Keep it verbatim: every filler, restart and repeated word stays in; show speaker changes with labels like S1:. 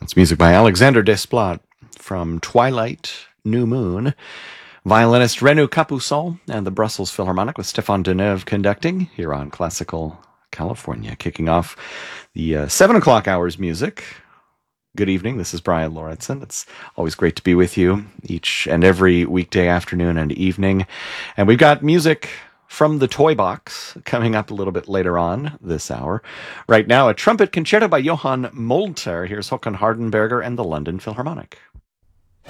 S1: It's music by Alexander Desplat from Twilight, New Moon. Violinist Renu Kapusol and the Brussels Philharmonic with Stéphane Deneuve conducting here on Classical California, kicking off the uh, seven o'clock hours music. Good evening. This is Brian Lauritsen. It's always great to be with you each and every weekday afternoon and evening. And we've got music from the Toy Box coming up a little bit later on this hour. Right now, a trumpet concerto by Johann Molter. Here's Håkan Hardenberger and the London Philharmonic.